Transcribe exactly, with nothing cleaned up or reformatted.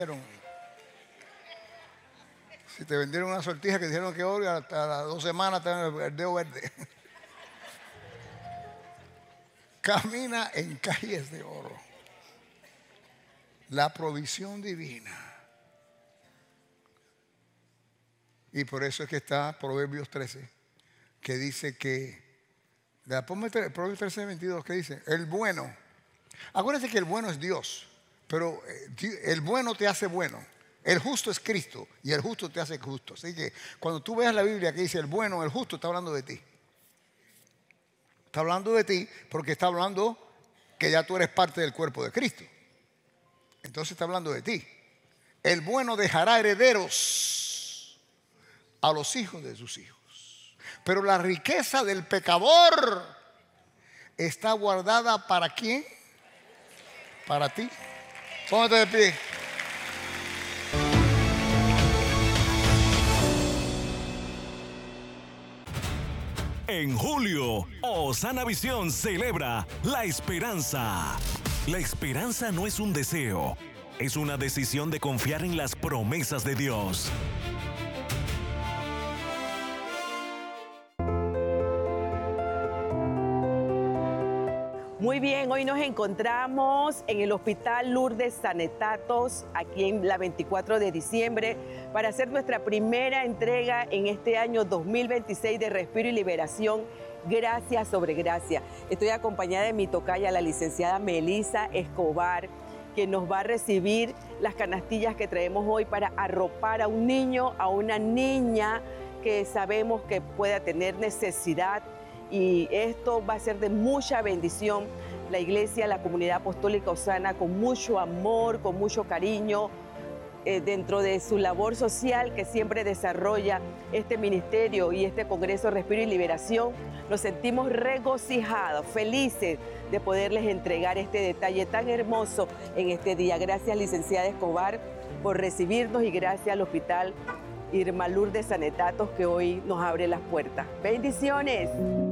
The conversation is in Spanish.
Si te vendieron una sortija que dijeron que hoy hasta las dos semanas te el dedo verde. Camina en calles de oro. La provisión divina. Y por eso es que está Proverbios trece, que dice que, la, ponme, Proverbios trece, veintidós, que dice, el bueno. Acuérdense que el bueno es Dios, pero el bueno te hace bueno. El justo es Cristo y el justo te hace justo. Así que cuando tú veas la Biblia que dice el bueno, el justo, está hablando de ti. Está hablando de ti porque está hablando que ya tú eres parte del cuerpo de Cristo. Entonces está hablando de ti. El bueno dejará herederos a los hijos de sus hijos. Pero la riqueza del pecador está guardada ¿para quién? Para ti. Póngate de pie. En julio, Osana Visión celebra la esperanza. La esperanza no es un deseo, es una decisión de confiar en las promesas de Dios. Muy bien, hoy nos encontramos en el Hospital Lourdes Sanetatos, aquí en la veinticuatro de diciembre, para hacer nuestra primera entrega en este año dos mil veintiséis de Respiro y Liberación, Gracia sobre Gracia. Estoy acompañada de mi tocaya, la licenciada Melissa Escobar, que nos va a recibir las canastillas que traemos hoy para arropar a un niño, a una niña que sabemos que pueda tener necesidad. Y esto va a ser de mucha bendición. La iglesia, la comunidad apostólica Osana, con mucho amor, con mucho cariño, eh, dentro de su labor social que siempre desarrolla este ministerio y este Congreso Respiro y Liberación, nos sentimos regocijados, felices de poderles entregar este detalle tan hermoso en este día. Gracias, licenciada Escobar, por recibirnos y gracias al Hospital Irma Lourdes Sanetatos que hoy nos abre las puertas. ¡Bendiciones!